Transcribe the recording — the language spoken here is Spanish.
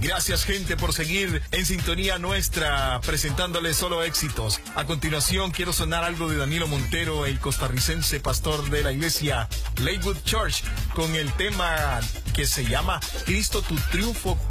Gracias, gente, por seguir en sintonía nuestra, presentándoles solo éxitos. A continuación, quiero sonar algo de Danilo Montero, el costarricense pastor de la iglesia Lakewood Church, con el tema que se llama Cristo tu triunfo